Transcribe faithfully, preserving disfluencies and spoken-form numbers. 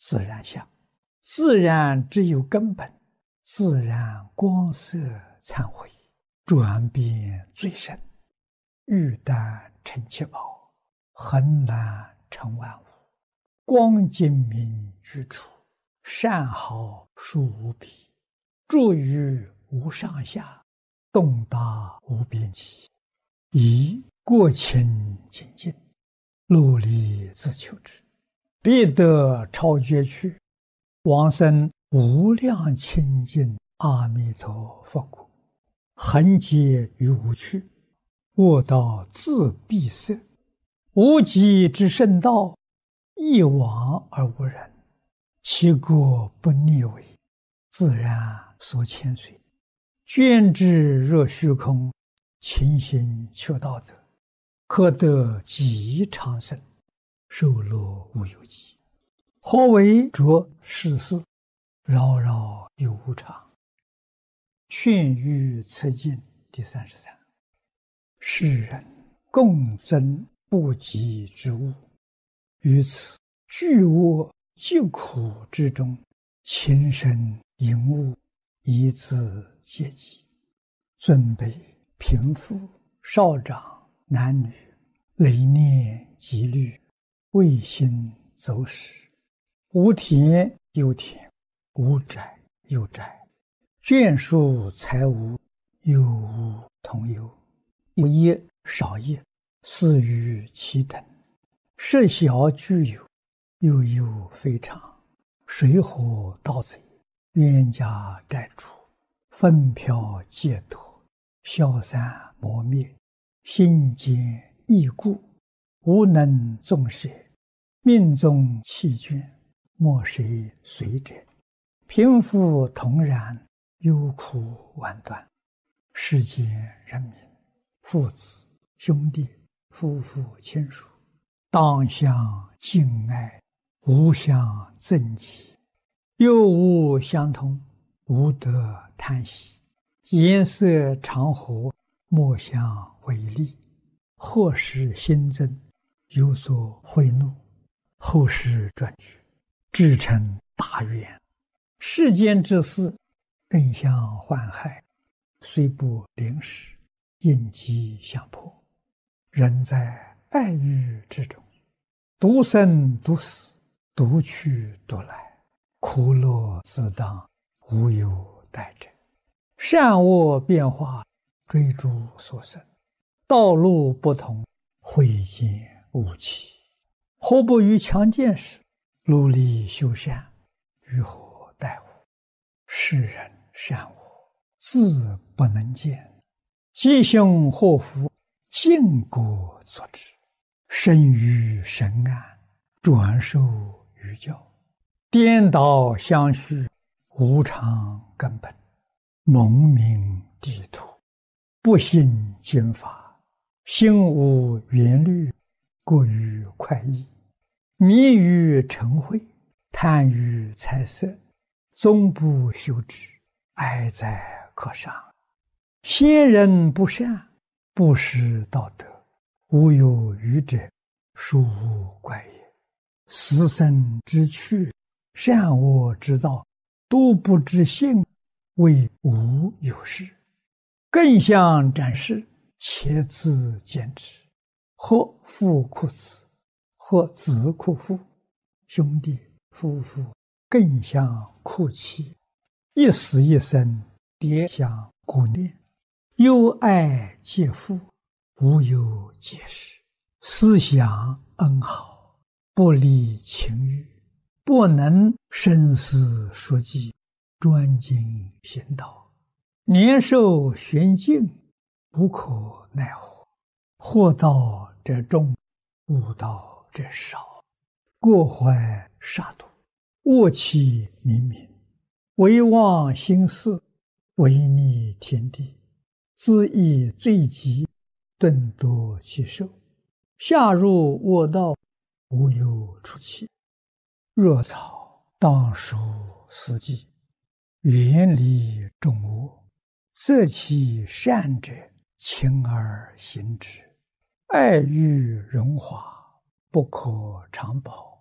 自然相。自然只有根本，自然光色忏悔，转变最深，玉丹成七宝，恒难成万物。光精明居处，善好殊无比，住于无上下，洞达无边际，以过清净净，努力自求之，必得超绝去，往生无量清净阿弥陀佛国，恒劫于无趣，卧道自闭塞，无极之圣道，一往而无人，其国不逆违，自然所牵随，捐之若虚空，勤行求道德，可得极长生，寿乐无有极。何为着世事，扰扰有无常。劝喻此经第三十三。世人共争不及之物，于此巨恶疾苦之中，情深淫恶，以自戒己。尊卑贫富少长男女，累念积虑，未心走失，无田有田，无宅有宅，眷属财物，有无同有，有业少业，似于其等，设小具有，又有非常，水火盗贼，冤家债主，纷飘劫夺，消散磨灭，心坚易故，无能纵舍，命中弃捐，莫谁随者，贫富同然，忧苦万端。世间人民，父子兄弟夫妇亲属，当相敬爱，无相憎忌，又无相同，无得叹息，颜色常和，莫相违逆，或使新增，有所贿赂，后世转举，至成大愿。世间之事，更相患害，虽不临时，应机相迫。人在爱欲之中，独生独死，独去独来，苦乐自当，无有待者。善恶变化，追逐所生，道路不同，慧见无期。何不于强健时，努力修善，于何待乎？世人善恶，自不能见，吉凶祸福，尽果作之。生于神安，转受于教，颠倒相续，无常根本，蒙明地土，不信经法，心无缘虑，过于快意，迷于嗔恚，贪于财色，终不修之，哀哉可伤。先人不善，不识道德，无有余者，殊无怪也。死生之趣，善恶之道，都不知性，谓无有事。更相展示，且自见之。或父哭子，或子哭父，兄弟夫妇更相哭泣，一死一生，迭相顾念，忧爱皆父，无有解释。思想恩好，不离情欲，不能生死说计，专精行道，年寿玄静，无可奈何。祸道者众，悟道者少，过怀杀戮，恶气冥冥，唯忘心事，违逆天地，自意罪极，顿夺其寿，下入恶道，无有出期。若草当属四季，远离众恶，择其善者，勤而行之。爱欲荣华，不可长保，